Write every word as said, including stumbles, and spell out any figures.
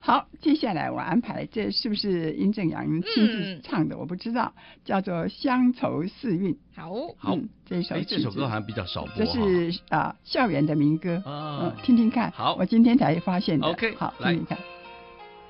好，接下来我安排，这是不是殷正阳亲自唱的？嗯、我不知道，叫做《乡愁四韵》。 好， 好、嗯，这一首这首歌好像比较少播， 这是啊、呃、校园的民歌， 啊、 嗯，听听看。 好， 我今天才发现的。 OK， 好， 来听听看。